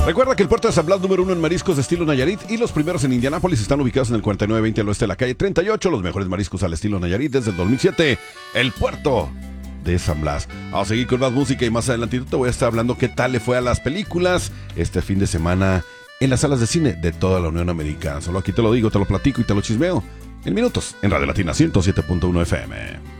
Recuerda que el puerto de San Blas número 1 en mariscos de estilo Nayarit y los primeros en Indianápolis están ubicados en el 4920 al oeste de la calle 38. Los mejores mariscos al estilo Nayarit desde el 2007. El puerto de San Blas. Vamos a seguir con más música y más adelantito te voy a estar hablando qué tal le fue a las películas este fin de semana en las salas de cine de toda la Unión Americana. Solo aquí te lo digo, te lo platico y te lo chismeo en minutos en Radio Latina 107.1 FM.